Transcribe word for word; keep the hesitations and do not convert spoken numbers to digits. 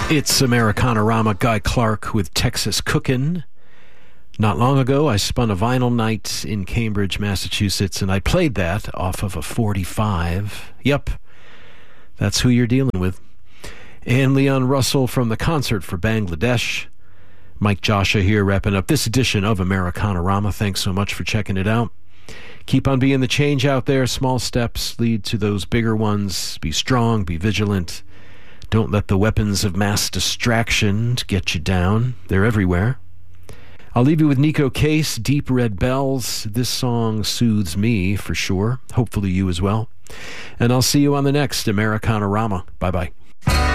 It's Americana-rama, Guy Clark with Texas Cookin'. Not long ago, I spun a vinyl night in Cambridge, Massachusetts, and I played that off of a forty-five. Yep, that's who you're dealing with. And Leon Russell from the Concert for Bangladesh. Mike Joshua here wrapping up this edition of Americana-rama. Thanks so much for checking it out. Keep on being the change out there. Small steps lead to those bigger ones. Be strong, be vigilant. Don't let the weapons of mass distraction get you down. They're everywhere. I'll leave you with Nico Case, Deep Red Bells. This song soothes me for sure. Hopefully you as well. And I'll see you on the next Americana-rama. Bye-bye.